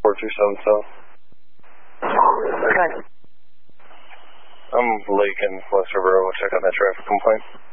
427 South. Okay. I'm Lake in West River. We'll check on that traffic complaint.